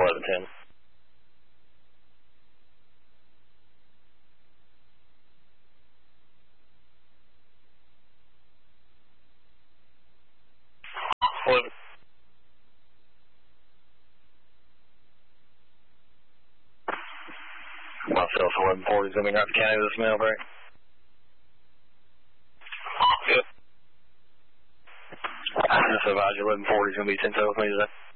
1110. Myself, 1140 is going to be North County with this mail break. Yep. I just advise you 1140 is going to be sent over with me today.